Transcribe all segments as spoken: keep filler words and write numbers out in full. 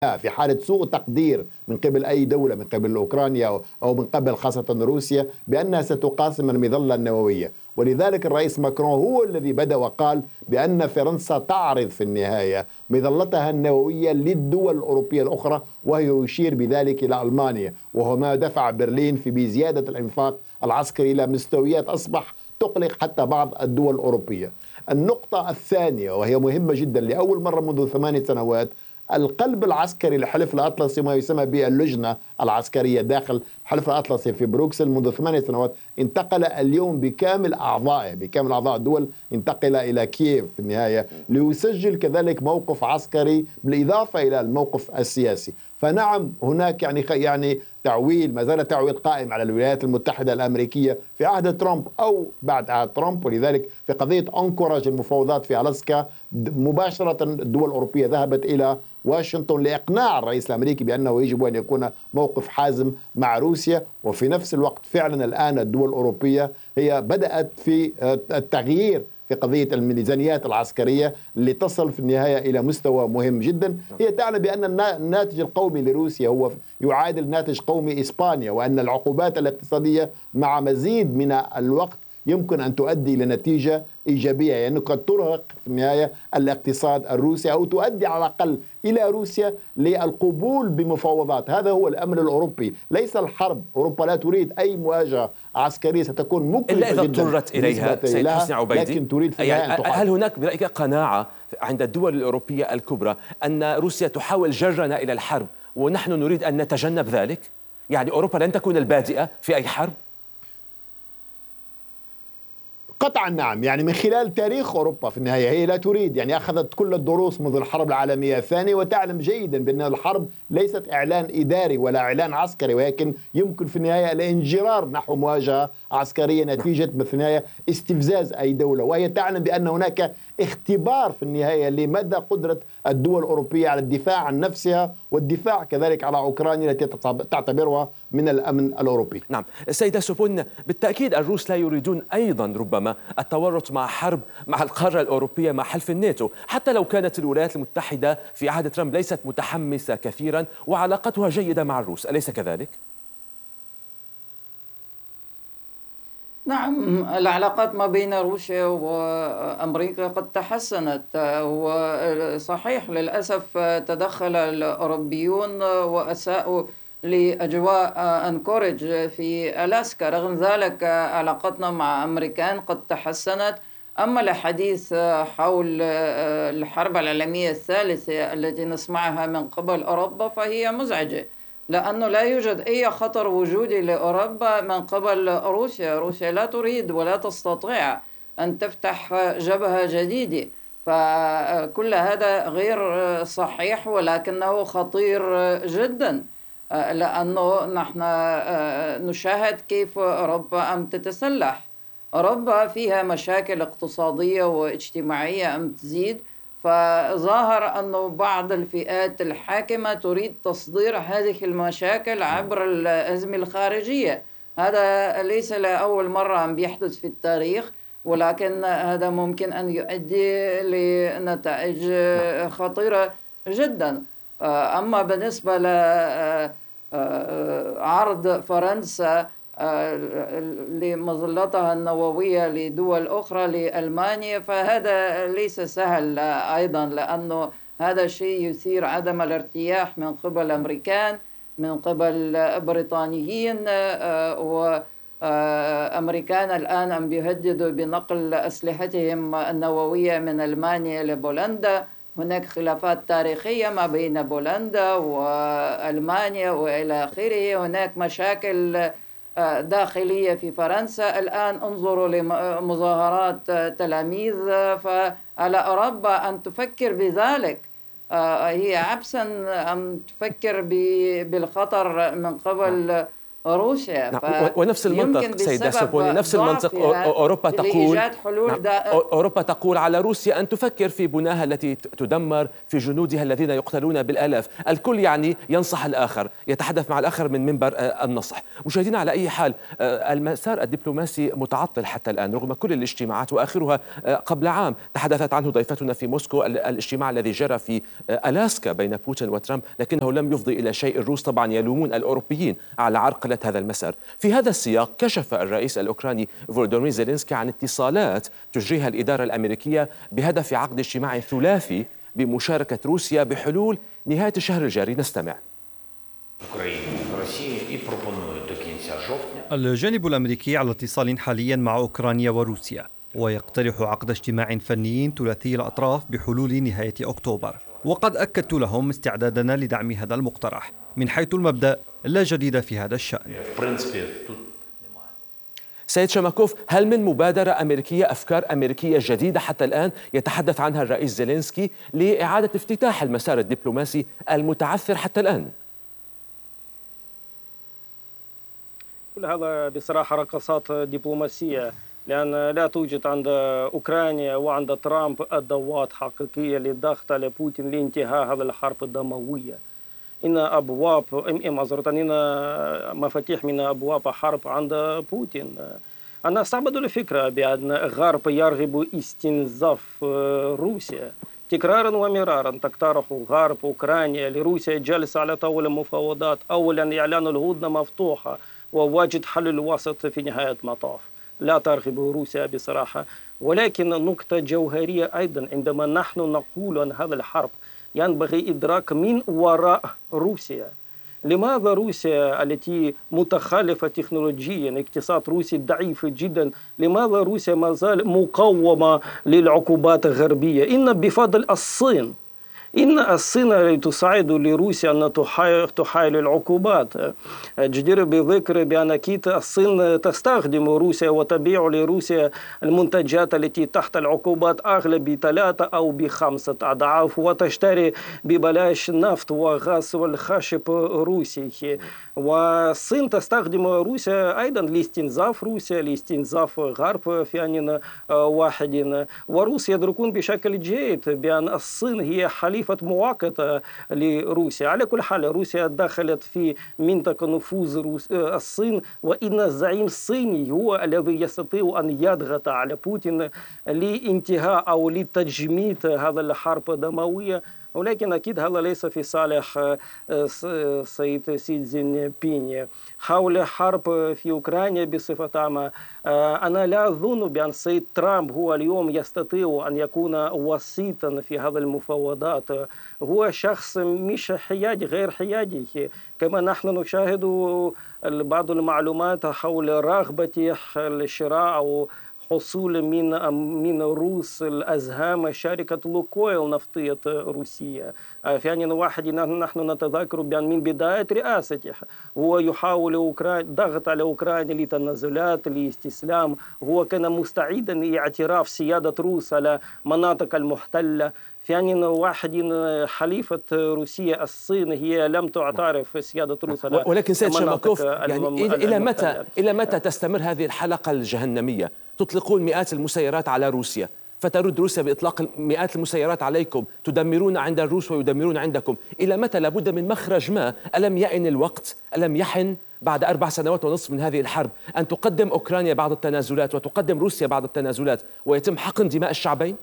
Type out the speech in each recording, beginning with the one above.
في حالة سوء تقدير من قبل أي دولة، من قبل أوكرانيا أو من قبل خاصة روسيا، بأنها ستقاسم المظلة النووية. ولذلك الرئيس ماكرون هو الذي بدأ وقال بأن فرنسا تعرض في النهاية مظلتها النووية للدول الأوروبية الأخرى، وهي يشير بذلك إلى ألمانيا، وهو ما دفع برلين في بزيادة الإنفاق العسكري إلى مستويات أصبح تقلق حتى بعض الدول الأوروبية. النقطة الثانية وهي مهمة جدا، لأول مرة منذ ثمانية سنوات القلب العسكري للحلف الأطلسي، ما يسمى باللجنة العسكرية داخل الحلف الأطلسي في بروكسل منذ ثمانية سنوات، انتقل اليوم بكامل أعضائه بكامل أعضاء الدول انتقل إلى كييف في النهاية ليسجل كذلك موقف عسكري بالإضافة إلى الموقف السياسي. فنعم هناك يعني يعني تعويل، ما زال تعويل قائم على الولايات المتحدة الأمريكية في عهد ترامب أو بعد عهد ترامب. ولذلك في قضية أنكوراج المفاوضات في ألاسكا مباشرة الدول الأوروبية ذهبت إلى واشنطن لإقناع الرئيس الأمريكي بأنه يجب أن يكون موقف حازم مع روسيا. وفي نفس الوقت فعلا الآن الدول الأوروبية هي بدأت في التغيير في قضية الميزانيات العسكرية لتصل في النهاية إلى مستوى مهم جدا. هي تعلم بأن الناتج القومي لروسيا هو يعادل ناتج قومي إسبانيا، وأن العقوبات الاقتصادية مع مزيد من الوقت يمكن أن تؤدي إلى نتيجة إيجابية، يعني قد ترهق في النهاية الاقتصاد الروسي أو تؤدي على الأقل إلى روسيا للقبول بمفاوضات. هذا هو الأمر الأوروبي، ليس الحرب. أوروبا لا تريد أي مواجهة عسكرية ستكون مكلفة إلا إذا جدا اضطرت إليها سيد حسني عبيدي، لكن تريد في النهاية يعني أن تحارب. هل هناك برأيك قناعة عند الدول الأوروبية الكبرى أن روسيا تحاول جرنا إلى الحرب ونحن نريد أن نتجنب ذلك؟ يعني أوروبا لن تكون البادئة في أي حرب؟ قطعا نعم، يعني من خلال تاريخ أوروبا في النهاية هي لا تريد، يعني أخذت كل الدروس منذ الحرب العالمية الثانية وتعلم جيدا بأن الحرب ليست إعلان إداري ولا إعلان عسكري، ولكن يمكن في النهاية الانجرار نحو مواجهة عسكرية نتيجة في النهاية استفزاز أي دولة. وهي تعلم بأن هناك اختبار في النهاية لمدى قدرة الدول الأوروبية على الدفاع عن نفسها والدفاع كذلك على أوكرانيا التي تعتبرها من الأمن الأوروبي. نعم سيدة سوبون، بالتأكيد الروس لا يريدون أيضا ربما التورط مع حرب مع القارة الأوروبية مع حلف الناتو، حتى لو كانت الولايات المتحدة في عهد ترامب ليست متحمسة كثيرا وعلاقتها جيدة مع الروس، أليس كذلك؟ نعم، العلاقات ما بين روسيا وأمريكا قد تحسنت، وصحيح للأسف تدخل الأوروبيون وأساءوا لأجواء أنكوريج في ألاسكا. رغم ذلك علاقتنا مع أمريكان قد تحسنت. أما الحديث حول الحرب العالمية الثالثة التي نسمعها من قبل أوروبا فهي مزعجة، لأنه لا يوجد أي خطر وجودي لأوروبا من قبل روسيا. روسيا لا تريد ولا تستطيع أن تفتح جبهة جديدة، فكل هذا غير صحيح ولكنه خطير جدا، لأنه نحن نشاهد كيف أوروبا أم تتسلح. أوروبا فيها مشاكل اقتصادية واجتماعية أم تزيد، فظاهر أن بعض الفئات الحاكمة تريد تصدير هذه المشاكل عبر الأزمة الخارجية. هذا ليس لأول مرة أن بيحدث في التاريخ، ولكن هذا ممكن أن يؤدي لنتائج خطيرة جدا. أما بالنسبة لعرض فرنسا لمظلتها النووية لدول أخرى لألمانيا فهذا ليس سهل أيضا، لأنه هذا الشيء يثير عدم الارتياح من قبل الأمريكان، من قبل بريطانيين، وأمريكان الآن عم بيهددوا بنقل أسلحتهم النووية من ألمانيا لبولندا. هناك خلافات تاريخية ما بين بولندا وألمانيا وإلى آخره. هناك مشاكل داخلية في فرنسا. الآن انظروا لمظاهرات تلاميذ، فعلى أوروبا أن تفكر بذلك. هي عبثا أن تفكر بالخطر من قبل روسيا. نعم. ونفس المنطق سيدة سوبوني، نفس المنطق أوروبا تقول نعم. أوروبا تقول على روسيا أن تفكر في بناها التي تدمر، في جنودها الذين يقتلون بالآلاف. الكل يعني ينصح الآخر، يتحدث مع الآخر من منبر النصح. مشاهدينا، على أي حال المسار الدبلوماسي متعطل حتى الآن رغم كل الاجتماعات، وآخرها قبل عام تحدثت عنه ضيفتنا في موسكو، الاجتماع الذي جرى في ألاسكا بين بوتين وترامب، لكنه لم يفضي إلى شيء. الروس طبعا يلومون الأوروبيين على عرقلة هذا المسار. في هذا السياق كشف الرئيس الأوكراني فولودومير زيلينسكي عن اتصالات تجريها الإدارة الأمريكية بهدف عقد اجتماع ثلاثي بمشاركة روسيا بحلول نهاية الشهر الجاري. نستمع. الجانب الأمريكي على اتصال حاليا مع أوكرانيا وروسيا، ويقترح عقد اجتماع فني ثلاثي الأطراف بحلول نهاية أكتوبر، وقد أكدت لهم استعدادنا لدعم هذا المقترح. من حيث المبدأ لا جديد في هذا الشأن. سيد شماكوف، هل من مبادرة أمريكية، أفكار أمريكية جديدة حتى الآن يتحدث عنها الرئيس زيلينسكي لإعادة افتتاح المسار الدبلوماسي المتعثر حتى الآن؟ كل هذا بصراحة رقصات دبلوماسية، لأن لا توجد عند أوكرانيا وعند ترامب أدوات حقيقية للضغط على بوتين لانتهاء هذه الحرب الدموية. إن أبواب معذرة إن مفاتيح من أبواب حرب عند بوتين. أنا أستعبد الفكرة بأن الغرب يرغب استنزاف روسيا تكرارا ومرارا. تقترح غرب أوكرانيا لروسيا جلسة على طاولة المفاوضات، أولا إعلان الهدنة مفتوحة ووجد حل الوسط في نهاية المطاف. لا ترغب روسيا بصراحة، ولكن نقطة جوهرية أيضا عندما نحن نقول أن هذا الحرب ينبغي إدراك من وراء روسيا. لماذا روسيا التي متخلفة تكنولوجيا، اقتصاد روسي ضعيف جدا، لماذا روسيا ما زال مقاومة للعقوبات الغربية؟ إن بفضل الصين، إن الصين تساعد لروسيا أن تحايل العقوبات. جدير بذكر بأن كيت الصين تستخدم روسيا وتبيع لروسيا المنتجات التي تحت العقوبات أغلى بثلاثة أو بخمسة أضعاف، وتشتري ببلاش نفط وغاز والخشب روسي. والصين تستخدم روسيا أيضا لاستنزاف روسيا، لاستنزاف غرب في آن واحد. وروسيا يدركون بشكل جيد بأن الصين هي حليفة مؤقتة لروسيا. على كل حال روسيا دخلت في منطقة نفوذ الصين، وإن الزعيم الصيني هو الذي يستطيع أن يضغط على بوتين لانتهاء أو لتجميد هذا الحرب الدموية. ولكن أكيد هذا ليس في صالح سيد سي جين بينغ. حول حرب في أوكرانيا بصفة عامة، أنا لا أظن بأن سيد ترامب هو اليوم يستطيع أن يكون وسيطا في هذه المفاوضات. هو شخص مش حيادي، غير حيادي. كما نحن نشاهد بعض المعلومات حول رغبة الشراء أو حصول من من روس الأسهم شركة لوكويل نفطية روسية. في آن واحد نحن نتذكر بأن من بداية رئاسته هو يحاول أوكرانيا ضغط على أوكرانيا لتنازلات لاستسلام. هو كان مستعدا لاعتراف سيادة روس على مناطق المحتلة. في آن واحد حليفة روسيا الصين هي لم تعترف سيادة روس على ولكن سيد شماكوف، يعني إلى متى إلى متى تستمر هذه الحلقة الجهنمية؟ تطلقون مئات المسيرات على روسيا، فترد روسيا بإطلاق مئات المسيرات عليكم، تدمرون عند الروس ويدمرون عندكم. إلى متى؟ لابد من مخرج ما. ألم يئن الوقت؟ ألم يحن بعد أربع سنوات ونصف من هذه الحرب أن تقدم أوكرانيا بعض التنازلات وتقدم روسيا بعض التنازلات ويتم حقن دماء الشعبين؟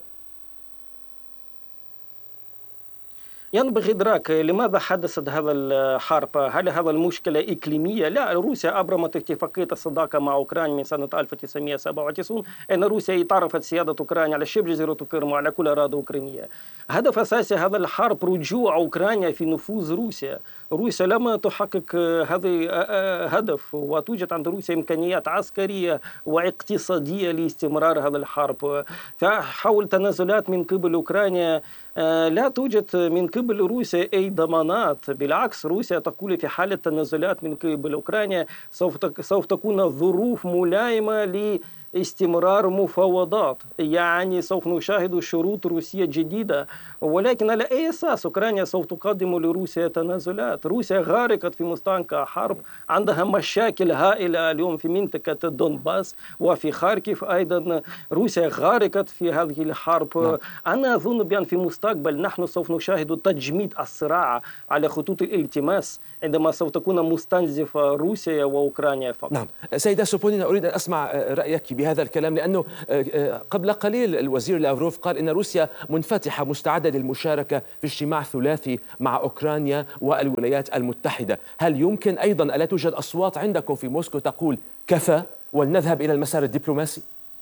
ينبغي إدراك لماذا حدثت هذا الحرب. هل هذا المشكلة إقليمية؟ لا، روسيا أبرمت اتفاقية الصداقة مع أوكرانيا من سنة ألف وتسعمئة وسبعة وتسعين. أن روسيا اعترفت سيادة أوكرانيا على شبه جزيرة كريم وعلى كل أراضي أوكرانية. هدف أساسي هذا الحرب رجوع أوكرانيا في نفوذ روسيا. روسيا لم تحقق هذا هدف، وتوجد عند روسيا إمكانيات عسكرية واقتصادية لاستمرار هذا الحرب. فحول تنازلات من قبل أوكرانيا لا توجد من قبل روسيا أي ضمانات. بالعكس، روسيا تقول في حالة تنازلات من قبل أوكرانيا سوف سوف تكون ظروف ملائمة لاستمرار مفاوضات. يعني سوف نشاهد شروط روسية جديدة ولكن على أي أساس أوكرانيا سوف تقدم لروسيا تنازلات؟ روسيا غارقت في مستنقع حرب، عندها مشاكل هائلة اليوم في منطقة دونباس وفي خاركيف أيضا. روسيا غارقت في هذه الحرب. نعم. أنا أظن بأن في المستقبل نحن سوف نشاهد تجميد الصراع على خطوط الالتماس عندما سوف تكون مستنزفة روسيا وأوكرانيا فقط. نعم سيدة سوبونينا، أريد أن أسمع رأيك بهذا الكلام، لأنه قبل قليل الوزير لافروف قال إن روسيا منفتحة مستعدة للمشاركة في اجتماع ثلاثي مع أوكرانيا والولايات المتحدة. هل يمكن أيضا ألا توجد أصوات عندكم في موسكو تقول كفى ولنذهب إلى المسار الدبلوماسي؟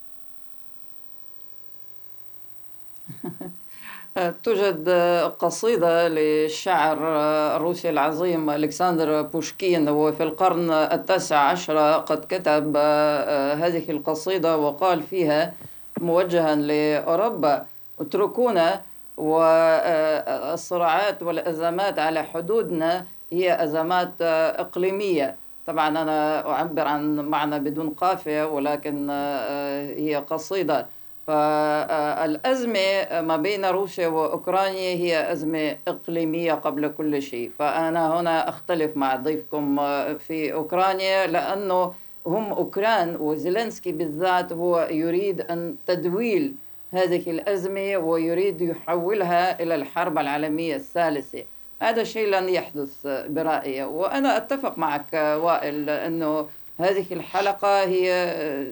توجد قصيدة للشاعر الروسي العظيم ألكسندر بوشكين، وفي القرن التاسع عشر قد كتب هذه القصيدة وقال فيها موجها لأوروبا: اتركونا والصراعات والأزمات على حدودنا هي أزمات إقليمية. طبعا أنا أعبر عن معنى بدون قافية، ولكن هي قصيدة. فالأزمة ما بين روسيا وأوكرانيا هي أزمة إقليمية قبل كل شيء. فأنا هنا أختلف مع ضيفكم في أوكرانيا، لأنه هم أوكران وزيلينسكي بالذات هو يريد أن تدويل هذه الأزمة ويريد يحولها إلى الحرب العالمية الثالثة. هذا الشيء لن يحدث برأيي، وأنا أتفق معك وائل أنه هذه الحلقة هي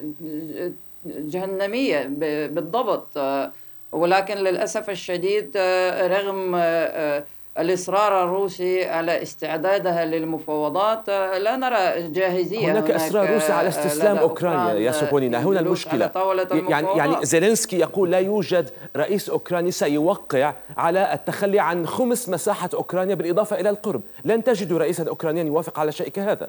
جهنمية بالضبط، ولكن للأسف الشديد رغم الإصرار الروسي على استعدادها للمفاوضات لا نرى جاهزية. هناك إصرار روسي على استسلام أوكرانيا يا سوبونينا، هنا المشكلة. يعني يعني زيلينسكي يقول لا يوجد رئيس أوكراني سيوقع على التخلي عن خمس مساحة أوكرانيا بالإضافة إلى القرب. لن تجدوا رئيسا أوكرانيا يوافق على شيء كهذا.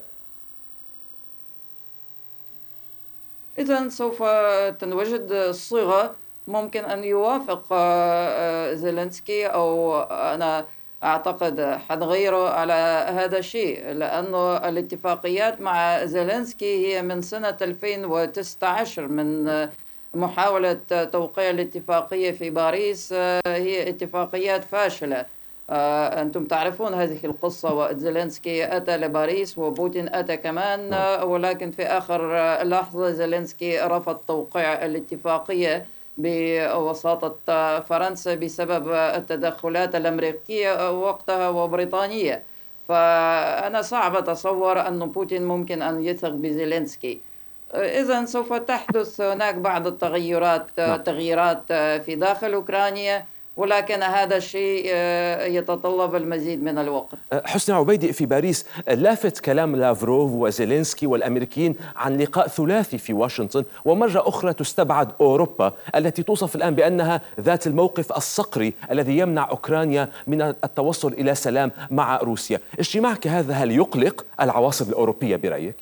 إذن سوف تنوجد الصيغة ممكن أن يوافق زيلينسكي، أو أنا أعتقد حد غيره على هذا الشيء، لأنه الاتفاقيات مع زيلينسكي هي من سنة ألفين وتسعة عشر، من محاولة توقيع الاتفاقية في باريس. هي اتفاقيات فاشلة. آه، أنتم تعرفون هذه القصة، وزيلينسكي أتى لباريس وبوتين أتى كمان، آه، ولكن في آخر لحظة زيلينسكي رفض توقيع الاتفاقية بوساطة فرنسا بسبب التدخلات الأمريكية وقتها وبريطانية. فأنا صعب أتصور أن بوتين ممكن أن يثق بزيلينسكي. إذن سوف تحدث هناك بعض التغيرات تغييرات في داخل أوكرانيا، ولكن هذا الشيء يتطلب المزيد من الوقت. حسني عبيدي، في باريس لافت كلام لافروف وزيلينسكي والأمريكيين عن لقاء ثلاثي في واشنطن، ومرة أخرى تستبعد أوروبا التي توصف الآن بأنها ذات الموقف الصقري الذي يمنع أوكرانيا من التوصل إلى سلام مع روسيا. اجتماع كهذا هل يقلق العواصم الأوروبية برأيك؟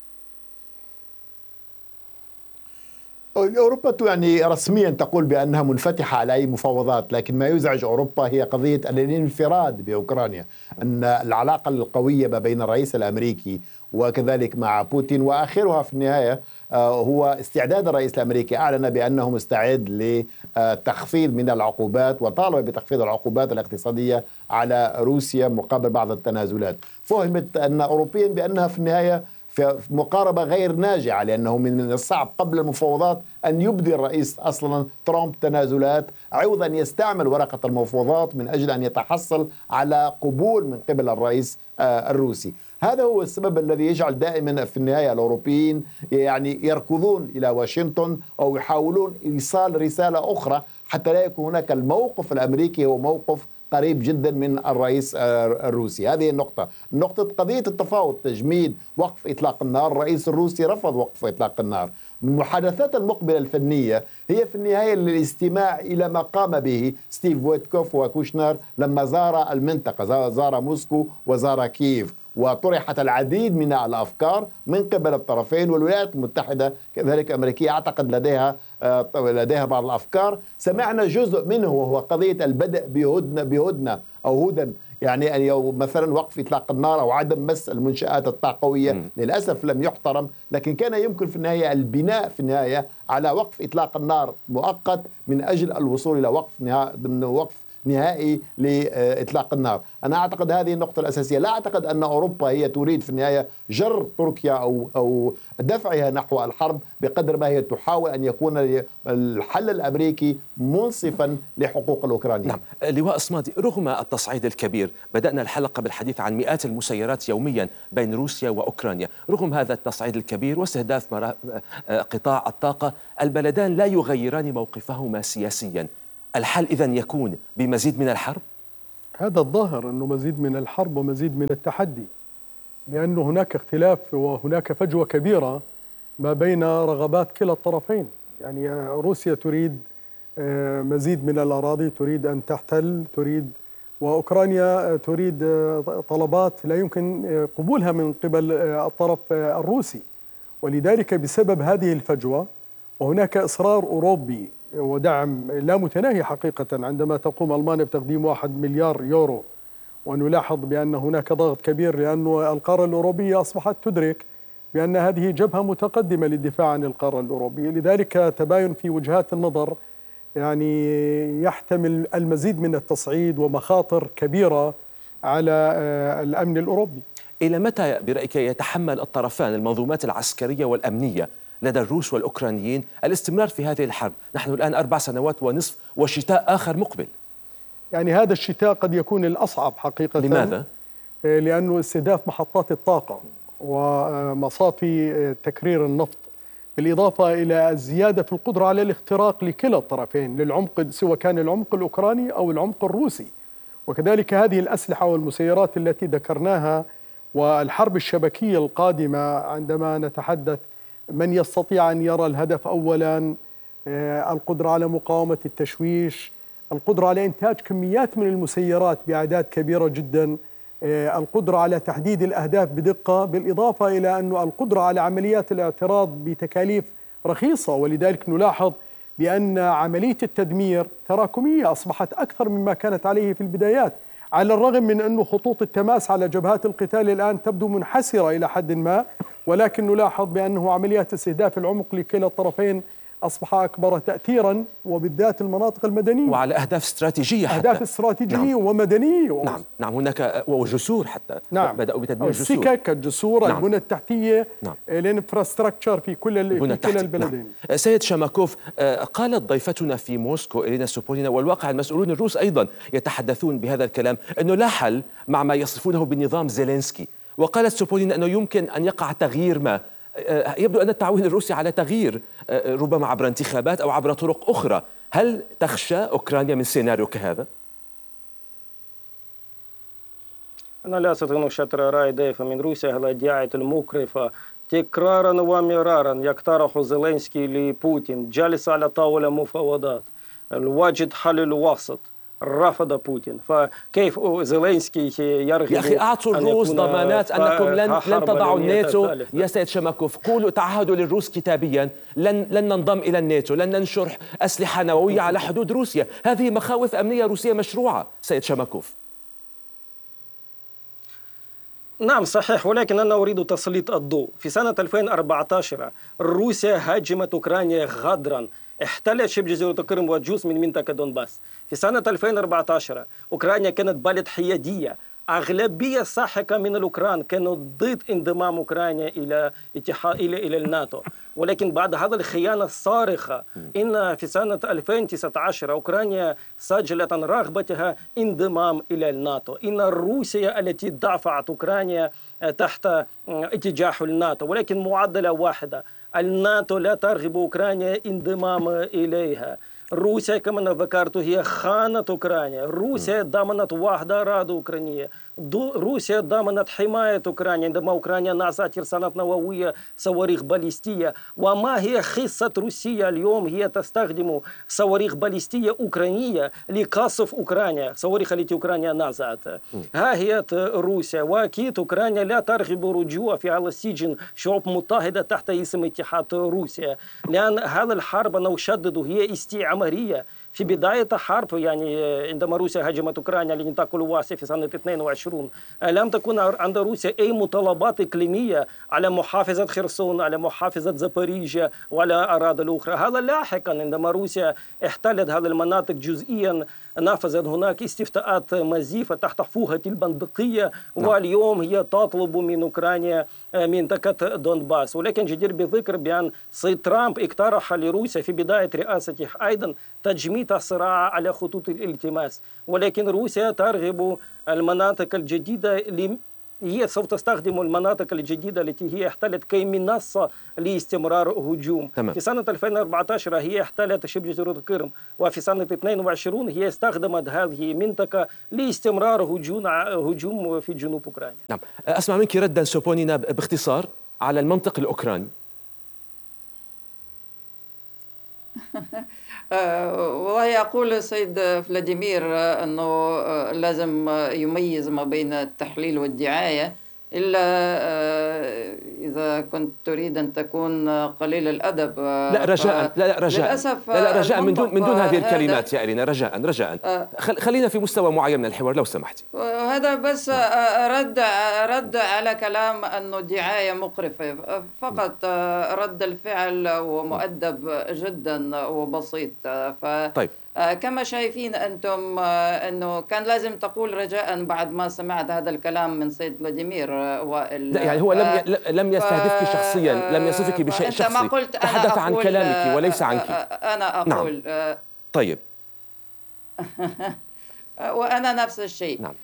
أوروبا يعني رسميا تقول بأنها منفتحة على أي مفاوضات، لكن ما يزعج أوروبا هي قضية الانفراد بأوكرانيا، أن العلاقة القوية ما بين الرئيس الأمريكي وكذلك مع بوتين، وآخرها في النهاية هو استعداد الرئيس الأمريكي. أعلن بأنه مستعد لتخفيض من العقوبات وطالب بتخفيض العقوبات الاقتصادية على روسيا مقابل بعض التنازلات. فهمت أن أوروبيا بأنها في النهاية في مقاربة غير ناجعة، لأنه من الصعب قبل المفاوضات أن يبدي الرئيس أصلا ترامب تنازلات عوض أن يستعمل ورقة المفاوضات من أجل أن يتحصل على قبول من قبل الرئيس الروسي. هذا هو السبب الذي يجعل دائما في النهاية الأوروبيين يعني يركضون إلى واشنطن أو يحاولون إيصال رسالة أخرى حتى لا يكون هناك الموقف الأمريكي هو موقف قريب جدا من الرئيس الروسي. هذه النقطة. نقطة قضية التفاوض، تجميد وقف إطلاق النار، الرئيس الروسي رفض وقف إطلاق النار. المحادثات المقبلة الفنية هي في النهاية للاستماع إلى ما قام به ستيف ويتكوف وكوشنر لما زار المنطقة، زار موسكو وزار كييف، وطرحت العديد من الأفكار من قبل الطرفين، والولايات المتحدة كذلك أمريكية أعتقد لديها لديها بعض الأفكار. سمعنا جزء منه وهو قضية البدء بهدنة بهدنة أو هدن، يعني أن مثلا وقف إطلاق النار أو عدم مس المنشآت الطاقوية. م. للأسف لم يحترم، لكن كان يمكن في النهاية البناء في النهاية على وقف إطلاق النار مؤقت من أجل الوصول إلى وقف نهاية وقف نهائي لإطلاق النار. أنا أعتقد هذه النقطة الأساسية. لا أعتقد أن أوروبا هي تريد في النهاية جر تركيا أو أو دفعها نحو الحرب بقدر ما هي تحاول أن يكون الحل الأمريكي منصفا لحقوق الأوكرانيين. نعم لواء صمادي، رغم التصعيد الكبير، بدأنا الحلقة بالحديث عن مئات المسيرات يوميا بين روسيا وأوكرانيا، رغم هذا التصعيد الكبير واستهداف مرا... قطاع الطاقة، البلدان لا يغيران موقفهما سياسيا. الحل إذن يكون بمزيد من الحرب؟ هذا الظاهر أنه مزيد من الحرب ومزيد من التحدي، لأن هناك اختلاف وهناك فجوة كبيرة ما بين رغبات كلا الطرفين. يعني روسيا تريد مزيد من الأراضي، تريد أن تحتل، تريد، وأوكرانيا تريد طلبات لا يمكن قبولها من قبل الطرف الروسي. ولذلك بسبب هذه الفجوة وهناك إصرار أوروبي ودعم لا متناهي حقيقة عندما تقوم ألمانيا بتقديم واحد مليار يورو، ونلاحظ بأن هناك ضغط كبير لأن القارة الأوروبية أصبحت تدرك بأن هذه جبهة متقدمة للدفاع عن القارة الأوروبية. لذلك تباين في وجهات النظر يعني يحتمل المزيد من التصعيد ومخاطر كبيرة على الأمن الأوروبي. إلى متى برأيك يتحمل الطرفان المنظومات العسكرية والأمنية لدى الروس والأوكرانيين الاستمرار في هذه الحرب؟ نحن الآن أربع سنوات ونصف وشتاء آخر مقبل. يعني هذا الشتاء قد يكون الأصعب حقيقة. لماذا؟ لأنه استهداف محطات الطاقة ومصافي تكرير النفط، بالإضافة إلى الزيادة في القدرة على الاختراق لكلا الطرفين للعمق، سواء كان العمق الأوكراني أو العمق الروسي. وكذلك هذه الأسلحة والمسيرات التي ذكرناها والحرب الشبكية القادمة، عندما نتحدث من يستطيع أن يرى الهدف أولا، القدرة على مقاومة التشويش، القدرة على إنتاج كميات من المسيرات بأعداد كبيرة جدا، القدرة على تحديد الأهداف بدقة، بالإضافة إلى أن القدرة على عمليات الاعتراض بتكاليف رخيصة. ولذلك نلاحظ بأن عملية التدمير تراكمية أصبحت أكثر مما كانت عليه في البدايات، على الرغم من أن خطوط التماس على جبهات القتال الآن تبدو منحسرة إلى حد ما، ولكن نلاحظ بأنه عمليات استهداف العمق لكلا الطرفين أصبح أكبر تأثيرا، وبالذات المناطق المدنية وعلى أهداف استراتيجية حتى. أهداف استراتيجية نعم. ومدنية و... نعم نعم هناك وجسور حتى. نعم. بدأوا بتدمير جسور، السكك، الجسور، نعم. البنى التحتية، نعم. الانفراستراكشر في كل ال... في كلا البلدين. نعم. سيد شماكوف، قالت ضيفتنا في موسكو إرينا سوبولينا، والواقع المسؤولون الروس أيضا يتحدثون بهذا الكلام، أنه لا حل مع ما يصفونه بنظام زيلينسكي. وقالت سوبولينا أنه يمكن أن يقع تغيير ما. يبدو أن التعويل الروسي على تغيير ربما عبر انتخابات أو عبر طرق أخرى. هل تخشى أوكرانيا من سيناريو كهذا؟ أنا لا أستطيع أن أشتري رأي ضيف من روسيا على الدعاية المكرفة تكرارا ومرارا يقترح زيلينسكي لبوتين جلس على طاولة مفاوضات، الواجد حل الوسط، رفض بوتين. فكيف زيلينسكي يرغب؟ يا أخي أعطوا الروس ضمانات أنكم لن لن تضعوا الناتو. يا سيد شماكوف، قولوا تعهدوا للروس كتابيا لن لن ننضم إلى الناتو، لن ننشر أسلحة نووية على حدود روسيا. هذه مخاوف أمنية روسية مشروعة سيد شماكوف. نعم صحيح، ولكن أنا أريد تسليط الضوء. في سنة ألفين وأربعة عشر روسيا هاجمت أوكرانيا غدرا، احتلت شبه جزيرة القرم وجزء من منطقة دونباس. في سنة ألفين وأربعة عشر أوكرانيا كانت بلد حيادية، أغلبية ساحقة من الأوكران كانوا ضد انضمام أوكرانيا إلى اتحاد إلى إلى الناتو. ولكن بعد هذا الخيانة الصارخة، إن في سنة ألفين وتسعة عشر أوكرانيا سجلت عن رغبتها انضمام إلى الناتو. إن روسيا التي دفعت أوكرانيا تحت اتجاه الناتو، ولكن معادلة واحدة: الناتو لا ترغب أوكرانيا انضمام إليها. روسيا كما ذكرت هي خانت أوكرانيا، روسيا ضمنت وحدة أراضي أوكرانية، روسيا ضمنت حماية أوكرانيا عندما أوكرانيا نزعت ترسانات نووية صواريخ باليستية. وما هي خصة روسيا اليوم؟ هي تستخدم صواريخ باليستية أوكرانية لقصف أوكرانيا، صواريخ التي أوكرانيا نزعت. ها هي روسيا. وأكيد أوكرانيا لا ترغب رجوع في على سجن شعوب متحدة تحت اسم اتحاد روسيا، لأن هذا الحرب أنا أشدد هي استعمارية. في بداية الحرب يعني عندما روسيا هاجمت أوكرانيا لنطاق الواسع في سنة اثنين وعشرين لم تكن عند روسيا أي مطالبات إقليمية على محافظة خرسون، على محافظة زابوريجيا وعلى الأراضي الأخرى. هذا لاحقا عندما روسيا احتلت هذه المناطق جزئيا نفذت هناك استفتاءات مزيفة تحت فوهة البندقية، واليوم هي تطلب من أوكرانيا منطقة دونباس. ولكن جدير بالذكر بأن سيد ترامب اقترح لروسيا في بداية رئاسته أيضا تجميد الصراع على خطوط الالتماس، ولكن روسيا ترغب المناطق الجديدة، هي سوف تستخدم المناطق الجديدة التي هي احتلت كمنصة لاستمرار هجوم. تمام. في سنة ألفين وأربعة عشر هي احتلت شبه جزيرة القرم، وفي سنة اثنين وعشرين هي استخدمت هذه المنطقة لاستمرار هجوم هجوم في جنوب أوكرانيا. نعم، أسمع منك ردا سوبونينا باختصار على المنطق الأوكراني. والله يقول السيد فلاديمير أنه لازم يميز ما بين التحليل والدعاية، إلا إذا كنت تريد أن تكون قليل الأدب. لا رجاء، لا لا رجاء، للأسف لا لا رجاء، من دون من دون هذه هذا الكلمات يا إرينا، رجاء رجاء خلينا في مستوى معين من الحوار لو سمحتي. هذا بس رد رد على كلام أنه الدعاية مقرفة فقط. رد الفعل ومؤدب جدا وبسيط. ف طيب كما شايفين أنتم أنه كان لازم تقول رجاء بعد ما سمعت هذا الكلام من سيد فلاديمير وائل. لا يعني هو لم ي... لم يستهدفك شخصيا، لم يصفك بشيء شخصي، تحدث عن كلامك وليس عنك. أنا أقول نعم. طيب وأنا نفس الشيء. نعم.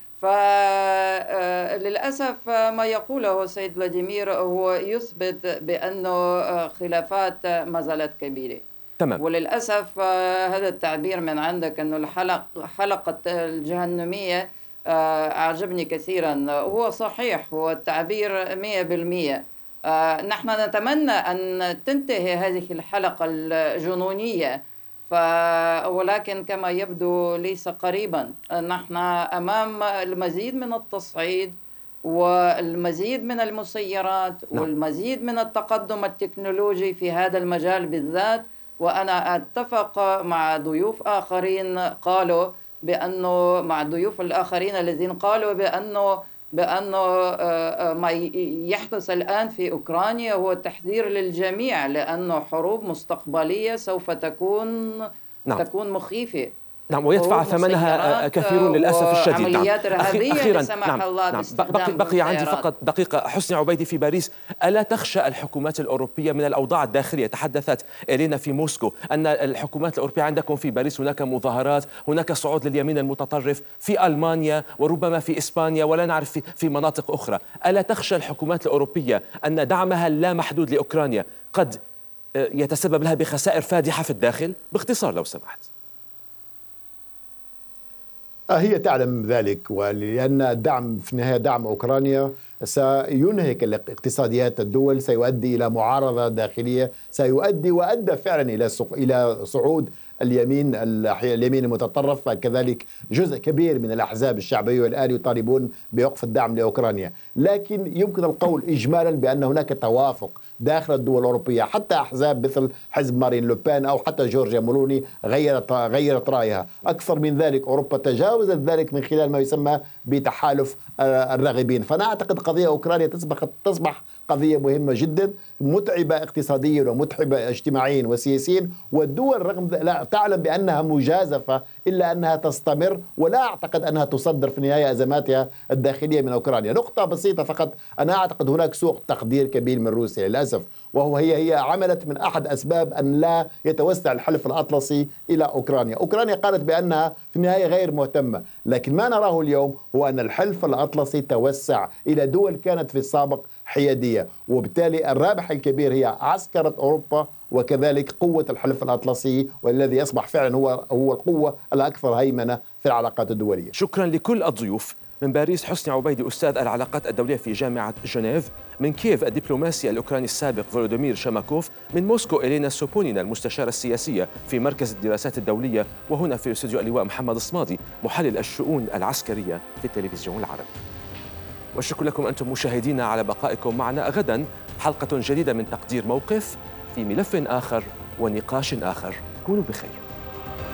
فللأسف ما يقوله سيد فلاديمير هو يثبت بأنه خلافات ما زالت كبيرة. تمام. وللأسف هذا التعبير من عندك أنه الحلق حلقة الجهنمية أعجبني كثيرا. هو صحيح، هو التعبير مئة بالمئة. نحن نتمنى أن تنتهي هذه الحلقة الجنونية، ف... ولكن كما يبدو ليس قريبا. نحن أمام المزيد من التصعيد والمزيد من المسيرات والمزيد من التقدم التكنولوجي في هذا المجال بالذات. وأنا أتفق مع ضيوف آخرين قالوا بأنه مع الضيوف الآخرين الذين قالوا بأنه بأنه ما يحدث الآن في أوكرانيا هو تحذير للجميع، لأنه حروب مستقبلية سوف تكون نعم. تكون مخيفة. نعم، ويدفع ثمنها كثيرون للأسف الشديد. نعم. أخيراً نعم. نعم. بقي, بقي عندي فقط دقيقة. حسني عبيدي في باريس، ألا تخشى الحكومات الأوروبية من الأوضاع الداخلية؟ تحدثت إلينا في موسكو أن الحكومات الأوروبية عندكم في باريس هناك مظاهرات، هناك صعود لليمين المتطرف في ألمانيا وربما في إسبانيا ولا نعرف في, في مناطق أخرى. ألا تخشى الحكومات الأوروبية أن دعمها اللامحدود لأوكرانيا قد يتسبب لها بخسائر فادحة في الداخل؟ باختصار لو سمحت. هي تعلم ذلك، ولأن الدعم في النهاية دعم أوكرانيا سينهك اقتصاديات الدول، سيؤدي إلى معارضة داخلية، سيؤدي وأدى فعلا إلى إلى صعود اليمين اليمين المتطرف. كذلك جزء كبير من الأحزاب الشعبية والآن يطالبون بوقف الدعم لأوكرانيا. لكن يمكن القول إجمالا بأن هناك توافق داخل الدول الأوروبية، حتى أحزاب مثل حزب مارين لوبان أو حتى جورجيا مولوني غيرت غيرت رأيها. أكثر من ذلك، أوروبا تجاوزت ذلك من خلال ما يسمى بتحالف الراغبين. فأنا أعتقد قضية أوكرانيا تصبح تصبح قضية مهمة جدا، متعبة اقتصاديا ومتعبة اجتماعيا وسياسيا، والدول رغم لا تعلم بأنها مجازفة إلا أنها تستمر، ولا أعتقد أنها تصدر في النهاية أزماتها الداخلية من أوكرانيا. نقطة بسيطة فقط، أنا أعتقد هناك سوء تقدير كبير من روسيا للأسف، وهو هي هي عملت من أحد أسباب أن لا يتوسع الحلف الأطلسي إلى أوكرانيا. أوكرانيا قالت بأنها في النهاية غير مهتمة، لكن ما نراه اليوم هو أن الحلف الأطلسي توسع إلى دول كانت في السابق حيادية، وبالتالي الرابح الكبير هي عسكرة أوروبا وكذلك قوة الحلف الأطلسي، والذي يصبح فعلا هو هو القوة الأكثر هيمنة في العلاقات الدولية. شكرا لكل الضيوف. من باريس حسني عبيدي أستاذ العلاقات الدولية في جامعة جنيف، من كييف الدبلوماسي الأوكراني السابق فولودومير شاماكوف، من موسكو إلينا سوبونينا المستشارة السياسية في مركز الدراسات الدولية، وهنا في استوديو اللواء محمد الصمادي محلل الشؤون العسكرية في التلفزيون العربي. والشكر لكم أنتم مشاهدينا على بقائكم معنا. غدا حلقة جديدة من تقدير موقف في ملف آخر ونقاش آخر. كونوا بخير.